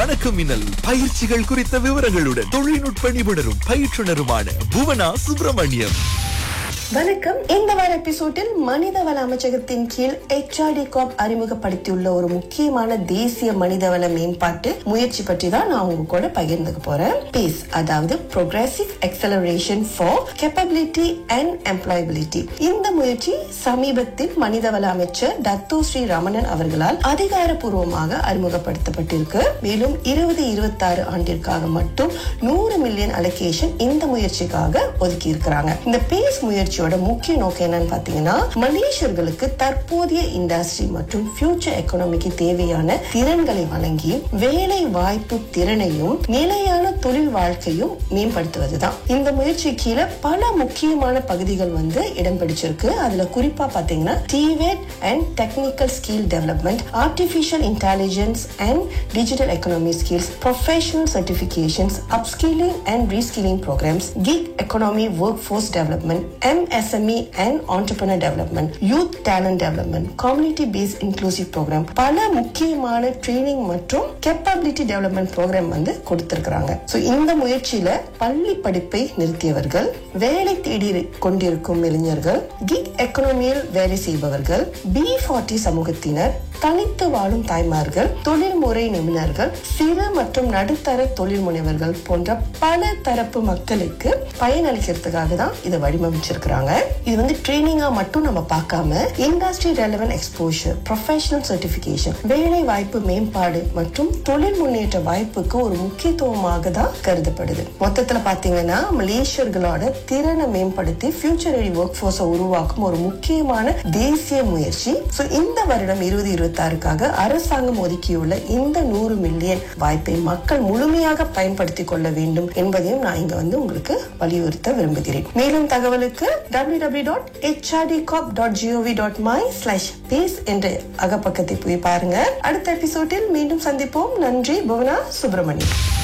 வணக்கம் மின்னல் பயிற்சிகள் குறித்த விவரங்களுடன் தொழில்நுட்ப நிபுணரும் பயிற்றுனருமான புவனா சுப்பிரமணியம். வணக்கம். இந்த வார எபிசோடில் மனிதவள அமைச்சகத்தின் கீழ் HRD கார்ப் அறிமுகப்படுத்தியுள்ள ஒரு முக்கியமான தேசிய மனிதவள மேம்பாட்டு முயற்சி பற்றி தான் நான் உங்க கூட பகிர்ந்துக்க போறேன். PACE, அதாவது Progressive Acceleration for Capability and Employability. இந்த முயற்சி சமீபத்தில் மனிதவள அமைச்சர் டத்தோ ஸ்ரீ ரமணன் அவர்களால் அதிகாரப்பூர்வமாக அறிமுகப்படுத்தப்பட்டிருக்கு. மேலும் 2026 ஆண்டிற்காக மட்டும் 100 மில்லியன் அலோகேஷன் இந்த முயற்சிக்காக ஒதுக்கி இருக்கிறாங்க. இந்த PACE முயற்சியோட முக்கிய நோக்கம் என்னன்னு பாத்தீங்கன்னா, மலேசியர்களுக்கு தற்போதைய இண்டஸ்ட்ரி மற்றும் ஃபியூச்சர் எக்கனாமிக்கு தேவையான திறன்களை வழங்கி வேலை வாய்ப்பு திறனையும் நிலையான தொழில் வாழ்க்கையும் மேம்படுத்துவதுதான். இந்த முயற்சி கீழே பல முக்கியமான பகுதிகள் இடம் பிடிச்சிருக்கு. அதுல குறிப்பா பாத்தீங்கன்னா TVET and technical skill development, artificial intelligence and digital economy skills, professional certifications, upskilling and reskilling programs, kick economy work force development, MSME and entrepreneur development, youth talent development, community based inclusive program, பல முக்கியமான training மற்றும் capability development programme கொடுத்திருக்காங்க. So இந்த முயற்சியில பள்ளி படிப்பை நிறுத்தியவர்கள், வேலை தேடி கொண்டிருக்கும் இளைஞர்கள், கிக் எக்கனாமியில் வேலை செய்பவர்கள், B40 சமூகத்தினர், தனித்து வாழும் தாய்மார்கள், தொழில்முறை நிபுணர்கள், சிறு மற்றும் நடுத்தர தொழில் முனைவர்கள் போன்ற பல தரப்பு மக்களுக்கு பயனளிக்கிறதுக்காக தான் இதை வடிவமைச்சிருக்கிறாங்க. இது ட்ரெய்னிங்கா மட்டும் நம்ம பார்க்காம industry relevant exposure, professional certification, வேலை வாய்ப்பு மேம்பாடு மற்றும் தொழில் முன்னேற்ற வாய்ப்புக்கு ஒரு முக்கியத்துவமாக தான் கருதப்படுது. மொத்தத்துல பாத்தீங்கன்னா மலேசியர்களோட திறனை மேம்படுத்தி ஃபியூச்சர் ரெடி ஒர்க் ஃபோர்ஸ் உருவாக்கும் ஒரு முக்கியமான தேசிய முயற்சி. இந்த வருடம் 2026க்காக அரசாங்கம் ஒதுக்கியுள்ள இந்த 100 மில்லியன் வாய்ப்பை மக்கள் முழுமையாக பயன்படுத்திக் கொள்ள வேண்டும் என்பதையும் நான் இங்க உங்களுக்கு வலியுறுத்த விரும்புகிறேன். மேலும் தகவலுக்கு www.hrdcorp.gov.my/pace என்ற அகப்பக்கத்தை போய் பாருங்க. அடுத்த எபிசோடில் மீண்டும் சந்திப்போம். நன்றி. புவனா சுப்பிரமணியம்.